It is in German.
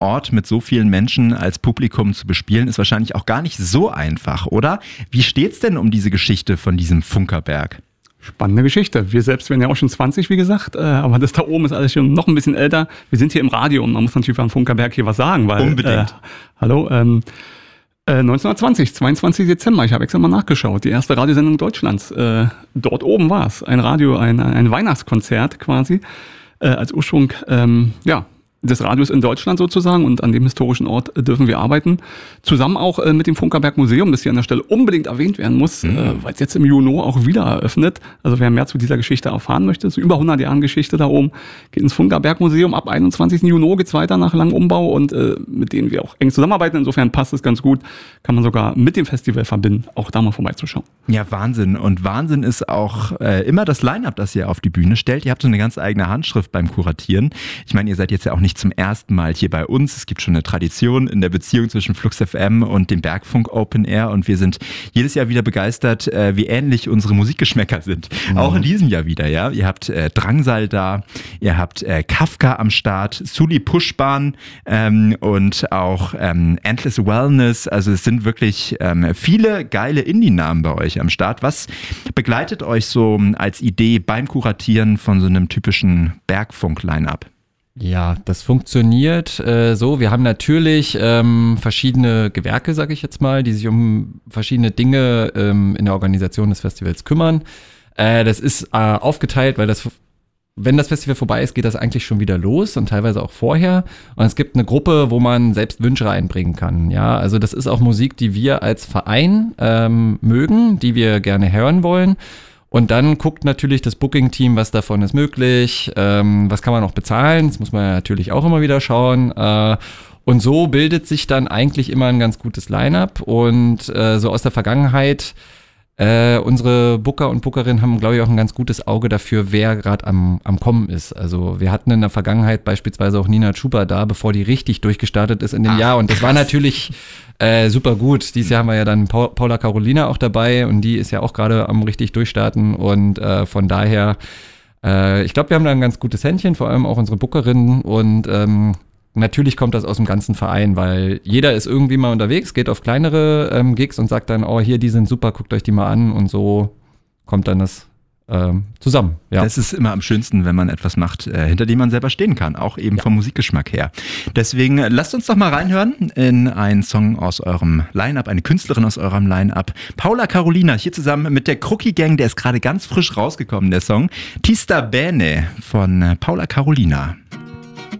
Ort mit so vielen Menschen als Publikum zu bespielen, ist wahrscheinlich auch gar nicht so einfach, oder? Wie steht's denn um diese Geschichte von diesem Funkerberg? Spannende Geschichte. Wir selbst werden ja auch schon 20, wie gesagt, aber das da oben ist alles schon noch ein bisschen älter. Wir sind hier im Radio und man muss natürlich beim Funkerberg hier was sagen, weil... Unbedingt. 1920, 22. Dezember, ich habe extra mal nachgeschaut, die erste Radiosendung Deutschlands. Dort oben war es, ein Weihnachtskonzert quasi, als Ursprung, des Radios in Deutschland sozusagen, und an dem historischen Ort dürfen wir arbeiten. Zusammen auch mit dem Funkerberg Museum, das hier an der Stelle unbedingt erwähnt werden muss, weil es jetzt im Juni auch wieder eröffnet. Also wer mehr zu dieser Geschichte erfahren möchte, so über 100 Jahren Geschichte da oben, geht ins Funkerberg Museum. Ab 21. Juni geht's weiter nach langem Umbau und mit denen wir auch eng zusammenarbeiten. Insofern passt es ganz gut. Kann man sogar mit dem Festival verbinden, auch da mal vorbeizuschauen. Ja, Wahnsinn. Und Wahnsinn ist auch immer das Line-Up, das ihr auf die Bühne stellt. Ihr habt so eine ganz eigene Handschrift beim Kuratieren. Ich meine, ihr seid jetzt ja auch nicht zum ersten Mal hier bei uns. Es gibt schon eine Tradition in der Beziehung zwischen Flux FM und dem Bergfunk Open Air, und wir sind jedes Jahr wieder begeistert, wie ähnlich unsere Musikgeschmäcker sind. Auch in diesem Jahr wieder, ja. Ihr habt Drangsal da, ihr habt Kafka am Start, Suli Pushbahn und auch Endless Wellness. Also es sind wirklich viele geile Indie-Namen bei euch am Start. Was begleitet euch so als Idee beim Kuratieren von so einem typischen Bergfunk-Line-Up? Ja, das funktioniert so. Wir haben natürlich verschiedene Gewerke, sage ich jetzt mal, die sich um verschiedene Dinge in der Organisation des Festivals kümmern. Das ist aufgeteilt, weil wenn das Festival vorbei ist, geht das eigentlich schon wieder los und teilweise auch vorher. Und es gibt eine Gruppe, wo man selbst Wünsche einbringen kann. Ja, also das ist auch Musik, die wir als Verein mögen, die wir gerne hören wollen. Und dann guckt natürlich das Booking-Team, was davon ist möglich, was kann man noch bezahlen, das muss man ja natürlich auch immer wieder schauen. Und so bildet sich dann eigentlich immer ein ganz gutes Line-Up. Und so aus der Vergangenheit, unsere Booker und Bookerinnen haben, glaube ich, auch ein ganz gutes Auge dafür, wer gerade am Kommen ist. Also wir hatten in der Vergangenheit beispielsweise auch Nina Chuba da, bevor die richtig durchgestartet ist in dem Jahr. Und das war natürlich super gut. Dieses Jahr haben wir ja dann Paula Carolina auch dabei, und die ist ja auch gerade am richtig durchstarten. Und von daher, ich glaube, wir haben da ein ganz gutes Händchen, vor allem auch unsere Bookerinnen. Und natürlich kommt das aus dem ganzen Verein, weil jeder ist irgendwie mal unterwegs, geht auf kleinere Gigs und sagt dann, oh, hier, die sind super, guckt euch die mal an, und so kommt dann das zusammen. Ja. Das ist immer am schönsten, wenn man etwas macht, hinter dem man selber stehen kann, auch eben vom Musikgeschmack her. Deswegen lasst uns doch mal reinhören in einen Song aus eurem Line-Up, eine Künstlerin aus eurem Line-Up. Paula Carolina, hier zusammen mit der Crookie Gang, der ist gerade ganz frisch rausgekommen, der Song. Ti sta bene von Paula Carolina.